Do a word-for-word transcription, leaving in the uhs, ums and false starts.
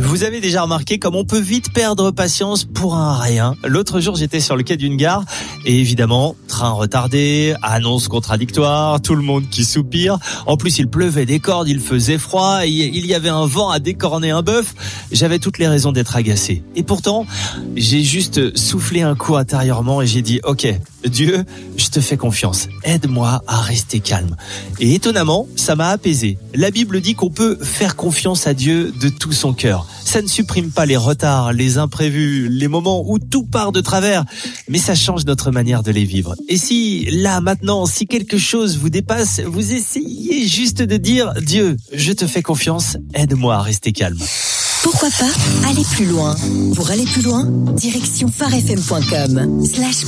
Vous avez déjà remarqué comme on peut vite perdre patience pour un rien. L'autre jour, j'étais sur le quai d'une gare et évidemment, train retardé, annonce contradictoire, tout le monde qui soupire. En plus, il pleuvait des cordes, il faisait froid, il y avait un vent à décorner un bœuf. J'avais toutes les raisons d'être agacé. Et pourtant, j'ai juste soufflé un coup intérieurement et j'ai dit « Ok, Dieu, je te fais confiance. Aide-moi à rester calme. » Et étonnamment, ça m'a apaisé. La Bible dit qu'on peut faire confiance à Dieu de tout son cœur. Ça ne supprime pas les retards, les imprévus, les moments où tout part de travers, mais ça change notre manière de les vivre. Et si, là, maintenant, si quelque chose vous dépasse, vous essayez juste de dire « Dieu, je te fais confiance, aide-moi à rester calme. » Pourquoi pas aller plus loin? Pour aller plus loin, direction phare f m point com slash